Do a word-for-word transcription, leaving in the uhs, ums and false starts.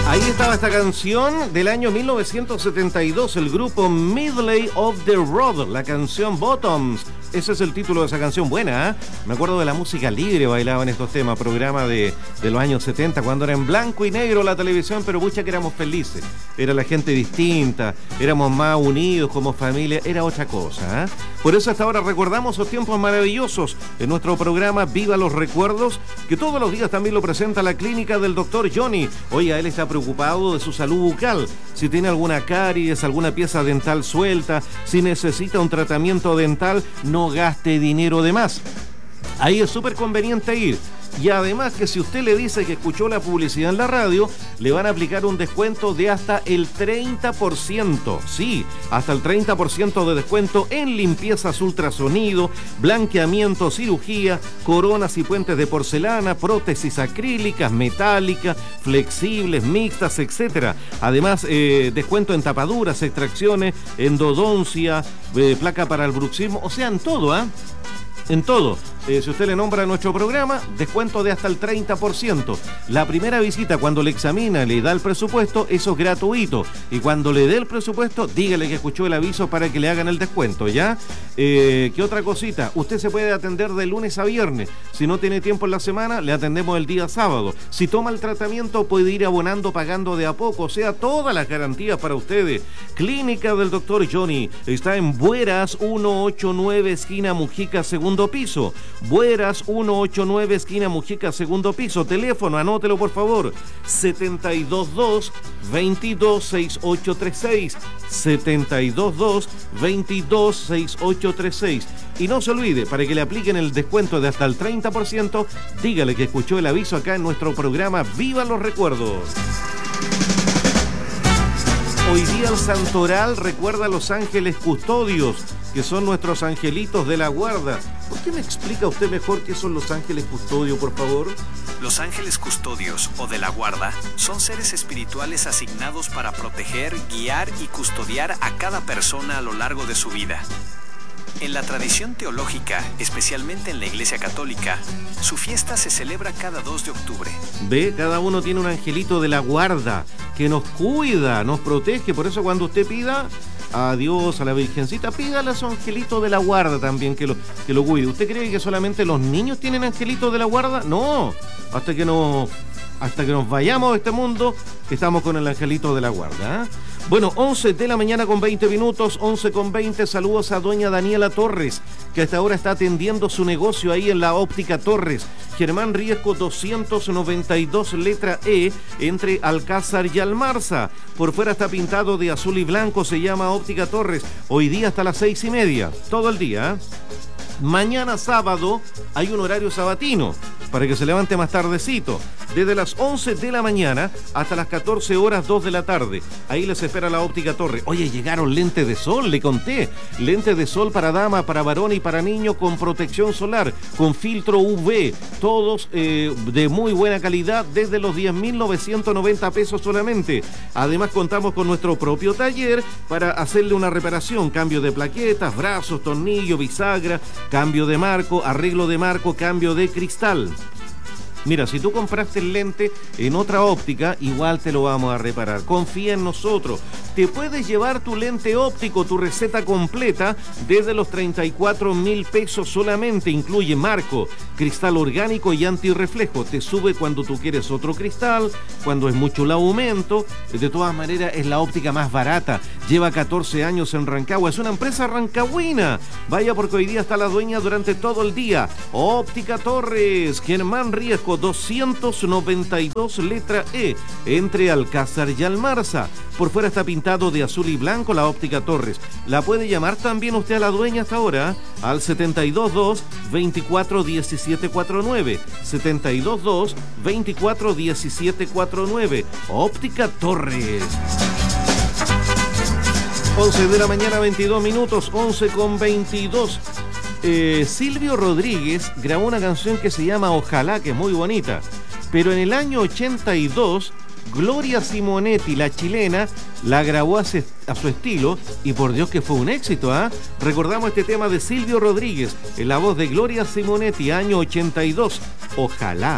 Ahí estaba esta canción del año mil novecientos setenta y dos, el grupo Middle of the Road, la canción Bottoms. Ese es el título de esa canción, buena, ¿eh? Me acuerdo de la música libre, bailaban estos temas, programa de, de los años setenta, cuando era en blanco y negro la televisión, pero mucha que éramos felices. Era la gente distinta, éramos más unidos como familia, era otra cosa, ¿eh? Por eso hasta ahora recordamos esos tiempos maravillosos en nuestro programa Viva los Recuerdos, que todos los días también lo presenta la clínica del doctor Johnny. Oiga, él está preocupado de su salud bucal, si tiene alguna caries, alguna pieza dental suelta, si necesita un tratamiento dental, no No gaste dinero de más. Ahí es súper conveniente ir. Y además que si usted le dice que escuchó la publicidad en la radio, le van a aplicar un descuento de hasta el treinta por ciento. Sí, hasta el treinta por ciento de descuento en limpiezas ultrasonido, blanqueamiento, cirugía, coronas y puentes de porcelana, prótesis acrílicas, metálicas, flexibles, mixtas, etcétera. Además, eh, descuento en tapaduras, extracciones, endodoncia, eh, placa para el bruxismo, o sea, en todo, ¿ah? ¿eh? En todo. Eh, si usted le nombra a nuestro programa, descuento de hasta el treinta por ciento. La primera visita, cuando le examina, le da el presupuesto, eso es gratuito. Y cuando le dé el presupuesto, dígale que escuchó el aviso para que le hagan el descuento, ¿ya? Eh, ¿Qué otra cosita? Usted se puede atender de lunes a viernes. Si no tiene tiempo en la semana, le atendemos el día sábado. Si toma el tratamiento, puede ir abonando, pagando de a poco. O sea, todas las garantías para ustedes. Clínica del doctor Johnny. Está en Bueras ciento ochenta y nueve, esquina Mujica, segundo piso. Bueras ciento ochenta y nueve, esquina Mujica, segundo piso. Teléfono, anótelo por favor, setenta y dos dos, veintidós, sesenta y ocho treinta y seis, setenta y dos dos, veintidós, sesenta y ocho treinta y seis. Y no se olvide, para que le apliquen el descuento de hasta el treinta por ciento, dígale que escuchó el aviso acá en nuestro programa Viva los Recuerdos. Hoy día el Santoral recuerda a los ángeles custodios, que son nuestros angelitos de la guarda. ¿Por qué me explica usted mejor qué son los ángeles custodios, por favor? Los ángeles custodios o de la guarda son seres espirituales asignados para proteger, guiar y custodiar a cada persona a lo largo de su vida. En la tradición teológica, especialmente en la Iglesia Católica, su fiesta se celebra cada dos de octubre. Ve, cada uno tiene un angelito de la guarda que nos cuida, nos protege. Por eso cuando usted pida a Dios, a la Virgencita, pídale a su angelito de la guarda también que lo, que lo cuide. ¿Usted cree que solamente los niños tienen angelitos de la guarda? No, hasta que nos, hasta que nos vayamos de este mundo, estamos con el angelito de la guarda, ¿eh? Bueno, once de la mañana con veinte minutos, once con veinte, saludos a doña Daniela Torres, que hasta ahora está atendiendo su negocio ahí en la Óptica Torres. Germán Riesco doscientos noventa y dos, letra E, entre Alcázar y Almarza. Por fuera está pintado de azul y blanco, se llama Óptica Torres. Hoy día hasta las seis y media, todo el día, ¿eh? Mañana sábado hay un horario sabatino para que se levante más tardecito, desde las once de la mañana hasta las catorce horas, dos de la tarde. Ahí les espera la Óptica Torre. Oye, llegaron lentes de sol, le conté. Lentes de sol para dama, para varón y para niño con protección solar, con filtro U V, todos eh, de muy buena calidad, desde los diez mil novecientos noventa pesos solamente. Además contamos con nuestro propio taller para hacerle una reparación, cambio de plaquetas, brazos, tornillo, bisagra, cambio de marco, arreglo de marco, cambio de cristal. Mira, si tú compraste el lente en otra óptica, igual te lo vamos a reparar. Confía en nosotros. Te puedes llevar tu lente óptico, tu receta completa, desde los treinta y cuatro mil pesos solamente. Incluye marco, cristal orgánico y antirreflejo. Te sube cuando tú quieres otro cristal, cuando es mucho el aumento. De todas maneras, es la óptica más barata. Lleva catorce años en Rancagua. Es una empresa rancagüina. Vaya, porque hoy día está la dueña durante todo el día. Óptica Torres, Germán Riesco doscientos noventa y dos, letra E, entre Alcázar y Almarza. Por fuera está pintado de azul y blanco la Óptica Torres. La puede llamar también usted a la dueña hasta ahora al setenta y dos dos, veinticuatro diecisiete cuarenta y nueve, setenta y dos dos, veinticuatro diecisiete cuarenta y nueve. Óptica Torres. once de la mañana, veintidós minutos, once con veintidós. Eh, Silvio Rodríguez grabó una canción que se llama Ojalá, que es muy bonita, pero en el año ochenta y dos Gloria Simonetti, la chilena, la grabó a, se, a su estilo, y por Dios que fue un éxito, ¿ah? ¿eh? Recordamos este tema de Silvio Rodríguez en la voz de Gloria Simonetti, año ochenta y dos, Ojalá.